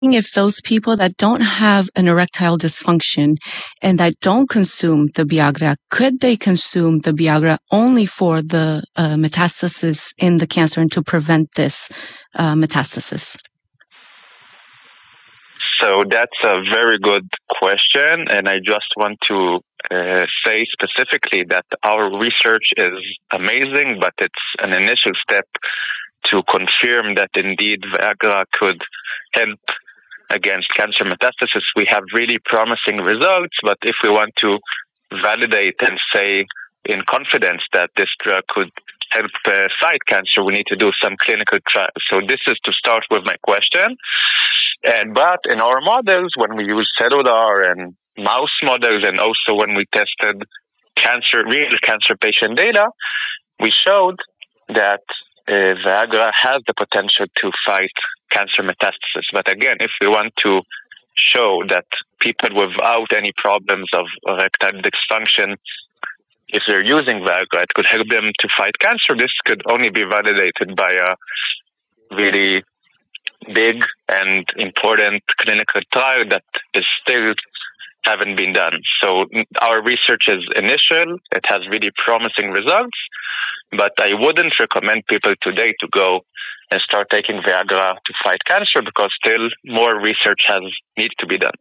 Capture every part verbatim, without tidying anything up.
if those people that don't have an erectile dysfunction and that don't consume the Viagra, could they consume the Viagra only for the uh, metastasis in the cancer and to prevent this uh, metastasis? So that's a very good question, and I just want to uh, say specifically that our research is amazing, but it's an initial step to confirm that indeed Viagra could help against cancer metastasis. We have really promising results, but if we want to validate and say in confidence that this drug could help uh, fight cancer, we need to do some clinical trials. So this is to start with my question. And but in our models, when we use cellular and mouse models, and also when we tested cancer, real cancer patient data, we showed that uh, Viagra has the potential to fight cancer metastasis. But again, if we want to show that people without any problems of erectile dysfunction, if they're using Viagra, it could help them to fight cancer, this could only be validated by a really big and important clinical trial that is still haven't been done. So our research is initial. It has really promising results, but I wouldn't recommend people today to go and start taking Viagra to fight cancer because still more research has needs to be done.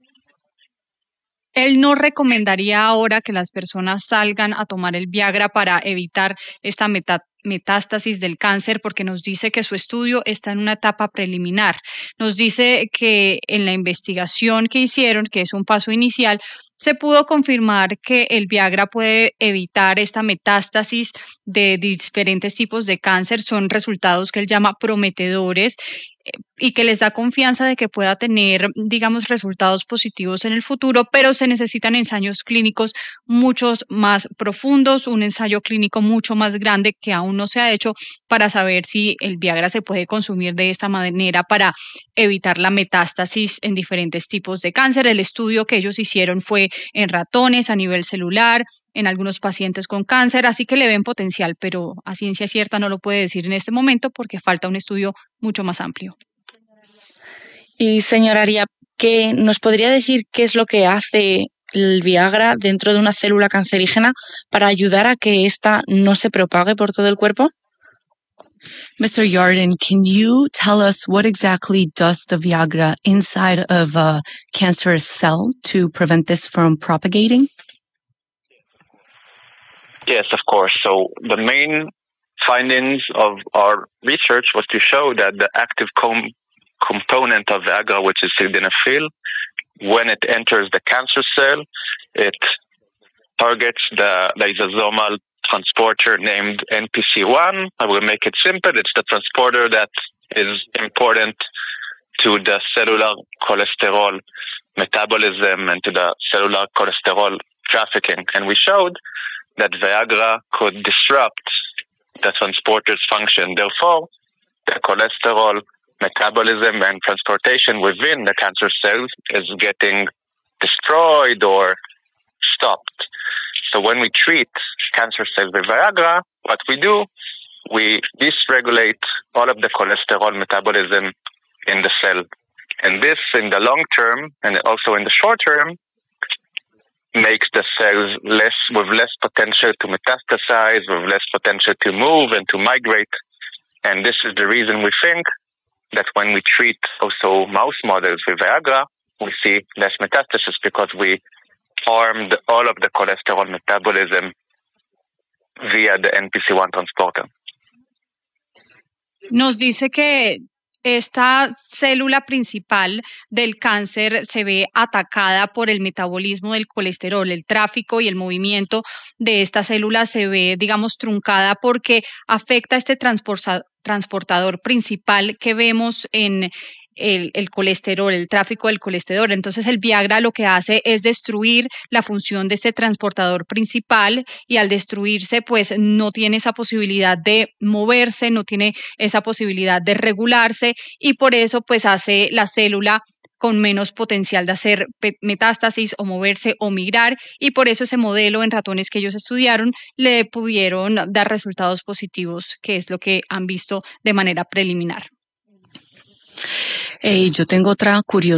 Él no recomendaría ahora que las personas salgan a tomar el Viagra para evitar esta meta metástasis del cáncer, porque nos dice que su estudio está en una etapa preliminar. Nos dice que en la investigación que hicieron, que es un paso inicial, se pudo confirmar que el Viagra puede evitar esta metástasis de diferentes tipos de cáncer. Son resultados que él llama prometedores y que les da confianza de que pueda tener, digamos, resultados positivos en el futuro, pero se necesitan ensayos clínicos muchos más profundos, un ensayo clínico mucho más grande que aún no se ha hecho para saber si el Viagra se puede consumir de esta manera para evitar la metástasis en diferentes tipos de cáncer. El estudio que ellos hicieron fue en ratones a nivel celular, en algunos pacientes con cáncer, así que le ven potencial, pero a ciencia cierta no lo puede decir en este momento porque falta un estudio mucho más amplio. Y señora Aria, ¿qué nos podría decir qué es lo que hace el Viagra dentro de una célula cancerígena para ayudar a que ésta no se propague por todo el cuerpo? Mister Yarden, can you tell us what exactly does the Viagra inside of a cancerous cell to prevent this from propagating? Yes, of course. So the main findings of our research was to show that the active com- component of Viagra, which is sildenafil, when it enters the cancer cell, it targets the lysosomal transporter named N P C one. I will make it simple. It's the transporter that is important to the cellular cholesterol metabolism and to the cellular cholesterol trafficking. And we showed that Viagra could disrupt the transporter's function. Therefore, the cholesterol metabolism and transportation within the cancer cells is getting destroyed or stopped. So when we treat cancer cells with Viagra, what we do, we dysregulate all of the cholesterol metabolism in the cell. And this, in the long term, and also in the short term, makes the cells less with less potential to metastasize, with less potential to move and to migrate. And this is the reason we think that when we treat also mouse models with Viagra, we see less metastasis because we harmed all of the cholesterol metabolism via the N P C one transporter. Nos dice que esta célula principal del cáncer se ve atacada por el metabolismo del colesterol, el tráfico y el movimiento de esta célula se ve, digamos, truncada porque afecta este transportador principal que vemos en El, el colesterol, el tráfico del colesterol. Entonces el Viagra lo que hace es destruir la función de este transportador principal y al destruirse pues no tiene esa posibilidad de moverse, no tiene esa posibilidad de regularse y por eso pues hace la célula con menos potencial de hacer metástasis o moverse o migrar y por eso ese modelo en ratones que ellos estudiaron le pudieron dar resultados positivos, que es lo que han visto de manera preliminar. Hey, yo tengo otra curiosidad.